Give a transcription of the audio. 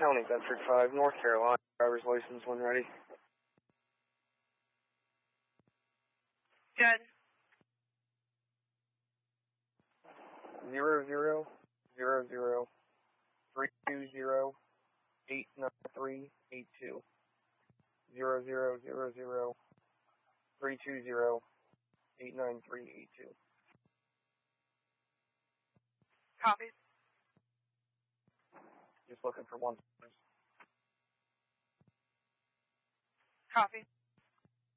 County, Bedford 5, North Carolina. Driver's license when ready. Good. 0000-320-89382. 0000-320-89382. Copy. Just looking for one. Copy.